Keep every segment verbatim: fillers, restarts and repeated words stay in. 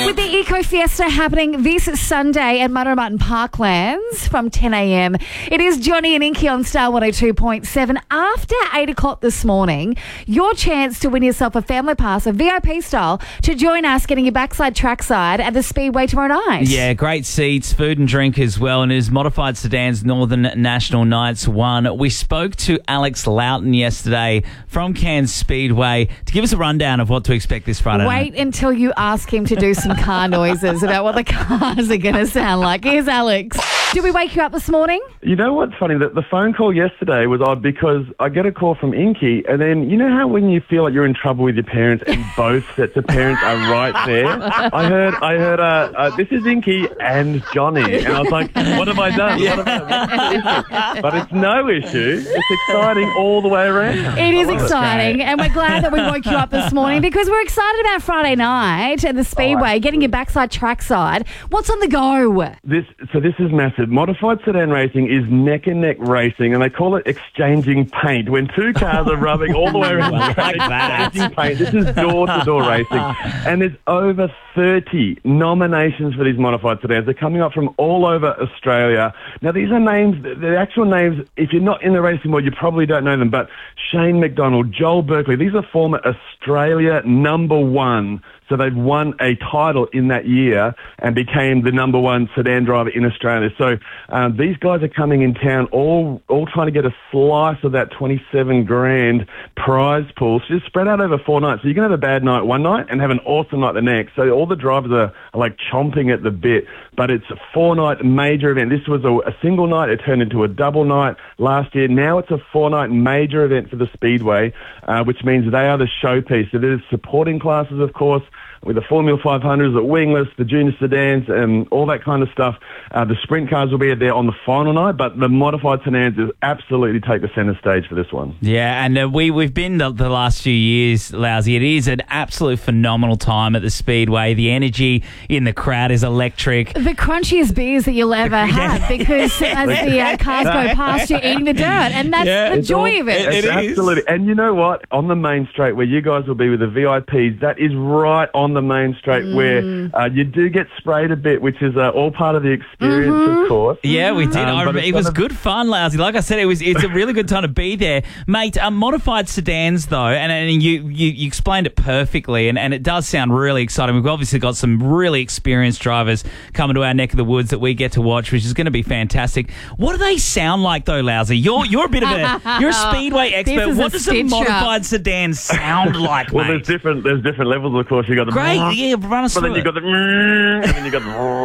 With the Eco Fiesta happening this Sunday at Murray Martin Parklands from ten a.m. It is Johnny and Inky on Star one oh two point seven. After eight o'clock this morning, your chance to win yourself a family pass, a V I P style, to join us getting your backside trackside at the Speedway tomorrow night. Yeah, great seats, food and drink as well, and it is Modified Sedans Northern National Nights one. We spoke to Alex Loughton yesterday from Cairns Speedway to give us a rundown of what to expect this Friday Wait night. until you ask him to do some car noises about what the cars are going to sound like. Here's Alex. Did we wake you up this morning? You know what's funny? The, the phone call yesterday was odd because I get a call from Inky, and then you know how when you feel like you're in trouble with your parents and both sets of parents are right there? I heard, I heard, uh, uh, this is Inky and Johnny, and I was like, what have I done? What have I done? But it's no issue. It's exciting all the way around. It is exciting, and we're glad that we woke you up this morning because we're excited about Friday night at the Speedway, Oh, getting your backside trackside. What's on the go? This, so this is massive. Modified sedan racing is neck and neck racing, and they call it exchanging paint. When two cars are rubbing all the way around the track, exchanging paint. This is door-to-door racing, and there's over thirty nominations for these modified sedans. They're coming up from all over Australia. Now, these are names, the actual names, if you're not in the racing world, you probably don't know them, but Shane McDonald, Joel Berkeley, these are former Australia number one. So they've won a title in that year and became the number one sedan driver in Australia. So um, these guys are coming in town, all all trying to get a slice of that twenty-seven grand prize pool. So just spread out over four nights. So you can have a bad night one night and have an awesome night the next. So all the drivers are, are like chomping at the bit. But it's a four-night major event. This was a, a single night. It turned into a double night last year. Now it's a four-night major event for the Speedway, uh, which means they are the showpiece. So there's supporting classes, of course, with the Formula five hundreds, the wingless, the junior sedans, and all that kind of stuff. Uh, the sprint cars will be there on the final night, but the modified sedans is absolutely take the centre stage for this one. Yeah, and uh, we, we've been the, the last few years, Lousy. It is an absolute phenomenal time at the Speedway. The energy in the crowd is electric. The crunchiest beers that you'll ever have because as the uh, cars go past, you're eating the dirt, and that's Yeah, the it's joy all- of it. it- It's it is. absolutely. And you know what? On the main straight where you guys will be with the V I Ps, that is right on the main straight Mm. where uh, you do get sprayed a bit, which is uh, all part of the experience, Mm-hmm. of course. Yeah, we did. Um, I but remember, it's it was gonna- good fun, Lousy. Like I said, it was. It's a really good time to be there, mate. Um, modified sedans, though, and, and you, you you explained it perfectly, and, and it does sound really exciting. We've obviously got some really experienced drivers coming to our neck of the woods that we get to watch, which is going to be fantastic. What do they sound like, though, Lousy? You're you're a bit of a you're a speedway expert. is What a does a stitch up. modified sedan sound like, Well, mate? there's different. There's different levels, of course. You got the Great, yeah, run us But through then you it. got the and then you got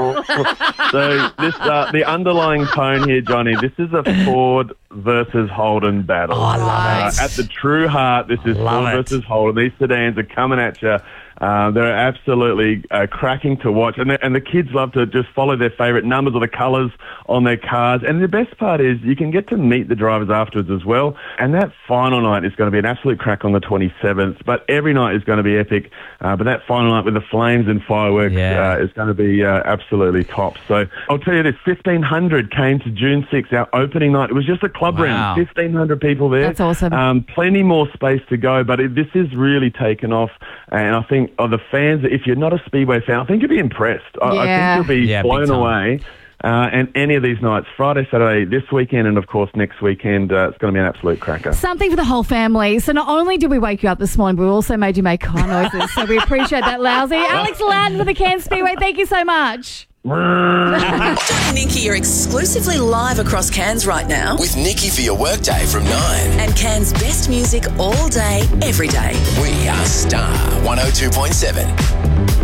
the so this uh, the underlying tone here, Johnny. This is a Ford versus Holden battle. Oh, I love it. Uh, at the true heart, this is Love Ford it. versus Holden. These sedans are coming at you. Uh, they're absolutely uh, cracking to watch, and, and the kids love to just follow their favourite numbers or the colours on their cars. And the best part is you can get to meet the drivers afterwards as well. And that final night is going to be an absolute crack on the twenty-seventh. But every night is going to be epic. Uh, but that final night with the flames and fireworks Yeah. uh, is going to be uh, absolutely top. So I'll tell you this: fifteen hundred came to June sixth, our opening night. It was just a club Wow. round, fifteen hundred people there. That's awesome. Um, plenty more space to go, but it, this is really taken off. And I think of the fans, if you're not a Speedway fan, I think you'll be impressed. I, I Yeah. think you'll be Yeah, big blown time. away. Uh, and any of these nights, Friday, Saturday, this weekend, and of course next weekend, uh, it's going to be an absolute cracker. Something for the whole family. So not only did we wake you up this morning, but we also made you make car noises. So we appreciate that, Lousy. Alex Loughton for the Cairns Speedway. Thank you so much. Johnny and Nikki are exclusively live across Cairns right now. With Nikki for your workday from nine. And Cairns' best music all day, every day. We are Star one oh two point seven.